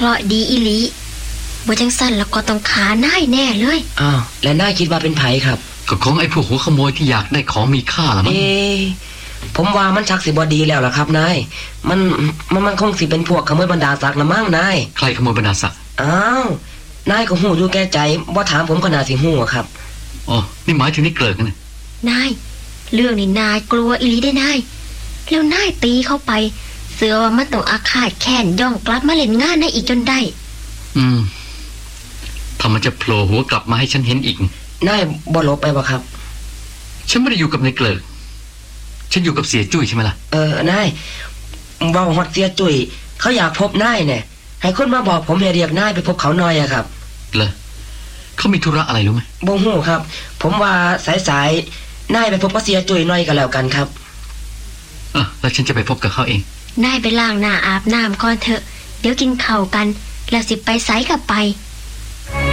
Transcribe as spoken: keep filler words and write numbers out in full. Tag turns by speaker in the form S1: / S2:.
S1: ราะห์ดีอีหลีบ่จังสั่นแล้วก็ต้องขานายแน่เลย
S2: อ้าวแล้วนายคิดว่าเป็นไผครับ
S3: ก็ของไอ้พวกหัวขโมยที่อยากได้ของมีค่าล่ะมั้ง
S2: เอ๊ะผมว่ามันชักสิบ่ดีแล้วล่ะครับนายมันมันมันคงสิเป็นพวกขโมยบรรดาศักดิ์ละมั้งนาย
S3: ใครขโมยบรรดาศักดิ์
S2: อ้าวนายก็หูอยู่แก่ใจบ่ถามผมก็น่าสิหูอะครับ
S3: อ๋อนี่หมายถึงนี่เกลิกนะ
S1: นายเรื่องนี้นายกลัวอีหลีได้นายแล้วนายตีเข้าไปเสือว่ามันต้องอาฆาตแค้นย่องกลับมาเล่นงานให้อีกจนได้
S3: อืมถ้ามันจะโผล่หัวกลับมาให้ฉันเห็นอีก
S2: นายบ่ลบไปบ่ครับ
S3: ฉันไม่ได้อยู่กับนายเกลิกฉันอยู่กับเสียจุ้ยใช่ไหมล่ะ
S2: เออนายเว้าฮอดเสียจุ้ยเขาอยากพบนายเนี่ยให้คนมาบอกผมให้เรียกนายไปพบเขาหน่อยอะครับ
S3: เหรอเขามีธุระอะไรรู้ไหม
S2: บ่ฮู้ครับผมว่าสายๆนายไปพบกับเสียจุ้ยหน่อยก็แล้วกันครับ
S3: อ่ะแล้วฉันจะไปพบกับเขาเอง
S1: นายไปล้างหน้าอาบน้ำก่อนเถอะเดี๋ยวกินข้าวกันแล้วสิไปไสกับไป